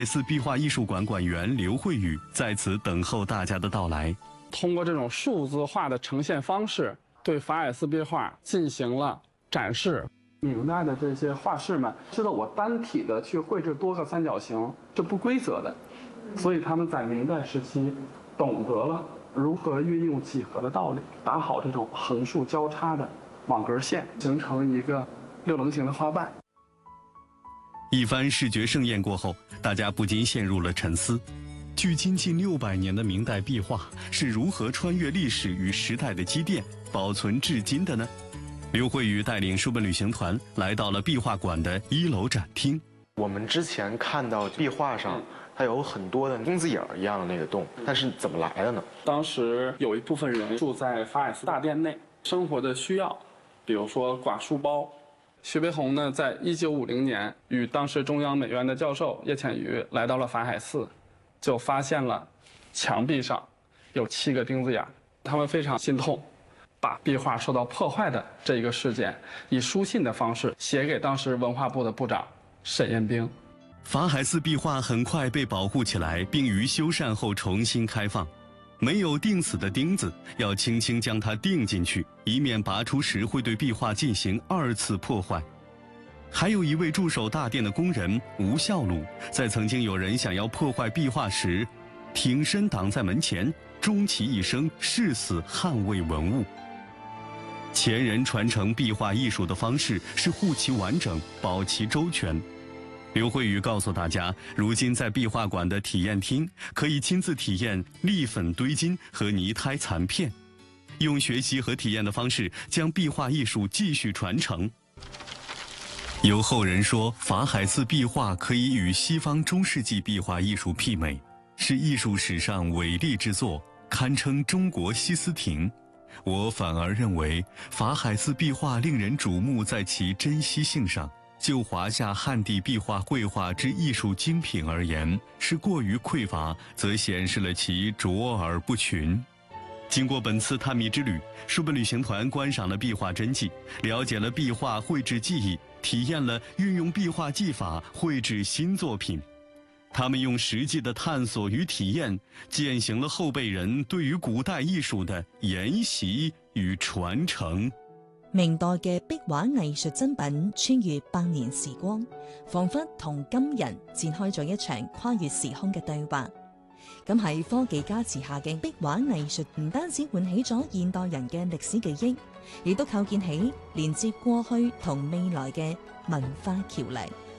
4壁画艺术馆馆员刘慧宇在此等候大家的到来。 通过这种数字化的呈现方式，对法海寺壁画进行了展示。明代的这些画师们知道我单体的去绘制多个三角形是不规则的，所以他们在明代时期懂得了如何运用几何的道理，打好这种横竖交叉的网格线，形成一个六棱形的花瓣。 一番视觉盛宴过后，大家不禁陷入了沉思。距今近600年的明代壁画是如何穿越历史与时代的积淀，保存至今的呢？刘慧宇带领书本旅行团来到了壁画馆的1楼展厅。 我们之前看到壁画上，它有很多的公子眼一样的那个洞，但是怎么来的呢？ 当时有一部分人住在法海寺大殿内，生活的需要，比如说挂书包。徐悲鸿呢，在1950年与当时中央美院的教授叶浅予来到了法海寺，就发现了墙壁上有7个钉子眼，他们非常心痛，把壁画受到破坏的这一个事件，以书信的方式写给当时文化部的部长沈彦兵。 法海寺壁画很快被保护起来，并于修缮后重新开放。没有钉死的钉子，要轻轻将它钉进去，以免拔出时会对壁画进行2次破坏。还有一位驻守大殿的工人吴孝鲁，在曾经有人想要破坏壁画时，挺身挡在门前，终其一生誓死捍卫文物。前人传承壁画艺术的方式是护其完整，保其周全。刘慧宇告诉大家，如今在壁画馆的体验厅可以亲自体验立粉堆金和泥胎残片，用学习和体验的方式将壁画艺术继续传承。有后人说，法海寺壁画可以与西方中世纪壁画艺术媲美，是艺术史上伟力之作，堪称中国西斯廷。我反而认为，法海寺壁画令人瞩目在其珍稀性上。就华夏汉地壁画绘画之艺术精品而言，是过于匮乏，则显示了其卓而不群。经过本次探秘之旅，书本旅行团观赏了壁画真迹，了解了壁画绘制技艺，体验了运用壁画技法绘制新作品。他们用实际的探索与体验，践行了后辈人对于古代艺术的研习与傳承。 明代嘅壁畫藝術珍品穿越百年時光，彷彿同今人展開咗一場跨越時空嘅對話。咁喺科技加持下嘅壁畫藝術，唔單止喚起咗現代人嘅歷史記憶，亦都構建起連接過去同未來嘅文化橋梁。